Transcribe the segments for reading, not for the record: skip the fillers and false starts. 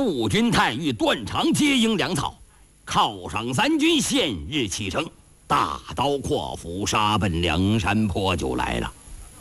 步军太尉段长接应粮草，犒赏三军，现日启程，大刀阔斧杀奔梁山坡就来了。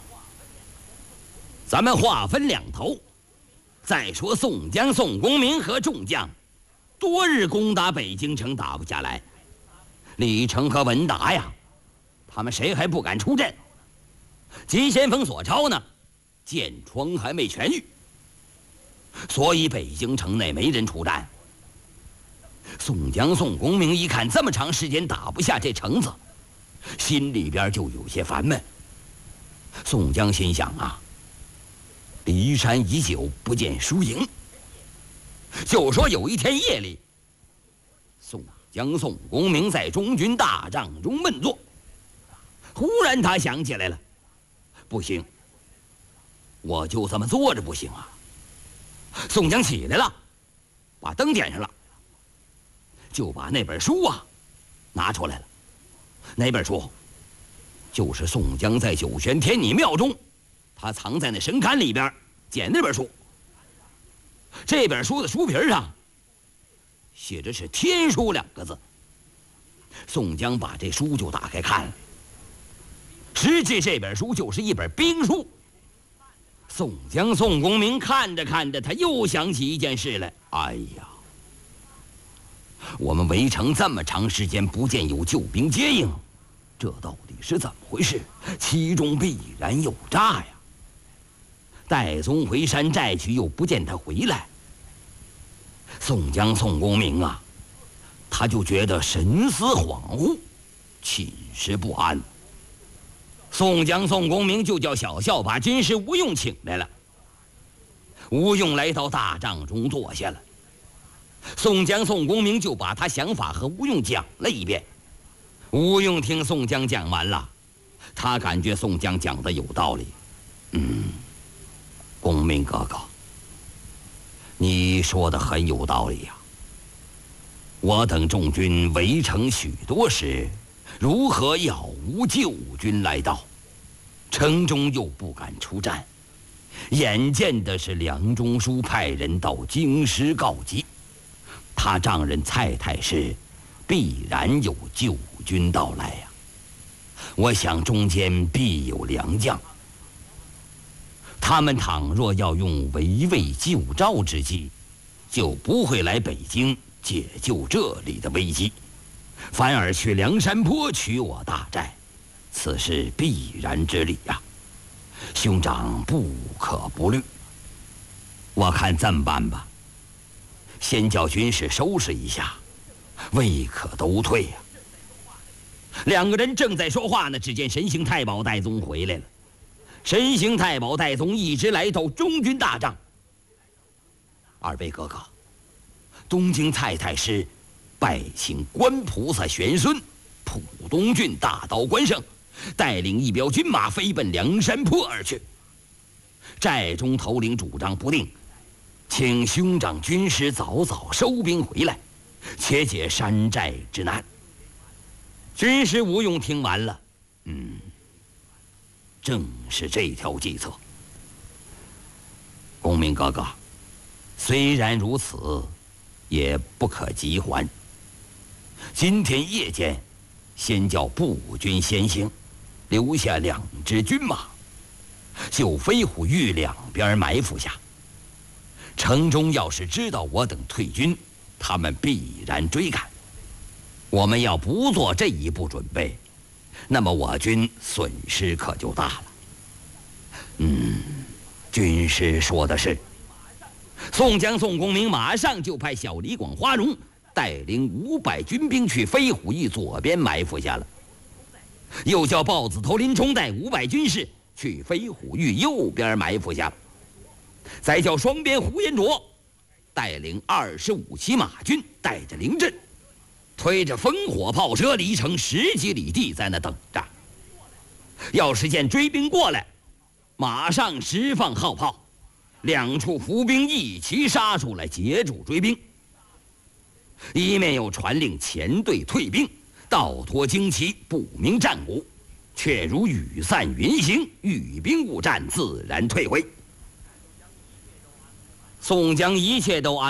咱们话分两头，再说宋江、宋公明和众将，多日攻打北京城打不下来，李成和文达呀，他们谁还不敢出阵？急先锋索超呢，箭疮还没痊愈，所以北京城内没人出战。宋江、宋公明一看这么长时间打不下这城子，心里边就有些烦闷。宋江心想啊，离山已久，不见输赢。就说有一天夜里，宋江、宋公明在中军大帐中闷坐，忽然他想起来了，不行，我就这么坐着不行啊。宋江起来了，把灯点上了，就把那本书啊拿出来了。那本书就是宋江在九玄天女庙中，他藏在那神龛里边捡那本书。这本书的书皮上写着是天书2个字。宋江把这书就打开看了，实际这本书就是一本兵书。宋江、宋公明看着看着，他又想起一件事来。哎呀，我们围城这么长时间不见有救兵接应，这到底是怎么回事？其中必然有诈呀！戴宗回山寨去，又不见他回来。宋江、宋公明啊，他就觉得神思恍惚，寝食不安。宋江、宋公明就叫小校把军师吴用请来了。吴用来到大帐中坐下了。宋江、宋公明就把他想法和吴用讲了一遍。吴用听宋江讲完了，他感觉宋江讲的有道理。公明哥哥，你说的很有道理呀。我等众军围城许多时，如何杳无救军来到？城中又不敢出战，眼见的是梁中书派人到京师告急，他丈人蔡太师必然有救军到来呀。我想中间必有良将，他们倘若要用围魏救赵之计，就不会来北京解救这里的危机，反而去梁山坡取我大寨，此事必然之理呀。兄长不可不虑。我看这么办吧，先叫军士收拾一下，未可都退呀。两个人正在说话呢，只见神行太保戴宗回来了。神行太保戴宗一直来到中军大帐。二位哥哥，东京蔡太师拜请观菩萨玄孙，浦东郡大刀关胜带领一彪军马飞奔梁山坡而去。寨中头领主张不定，请兄长军师早早收兵回来，且解山寨之难。军师吴用听完了，正是这条计策。公明哥哥，虽然如此，也不可急缓。今天夜间，先叫步军先行，留下2支军马，就飞虎峪两边埋伏下。城中要是知道我等退军，他们必然追赶。我们要不做这一步准备，那么我军损失可就大了。军师说的是。宋江、宋公明马上就派小李广花荣带领500军兵去飞虎峪左边埋伏下了，又叫豹子头林冲带500军士去飞虎峪右边埋伏下了，再叫双边呼延灼带领25骑马军，带着灵阵，推着烽火炮车离城10几里地，在那等着。要是见追兵过来，马上释放号炮，2处伏兵一齐杀出来截住追兵。一面又传令前队退兵，倒脱旌旗，不明战鼓，却如雨散云行，遇兵误战，自然退回。宋江一切都安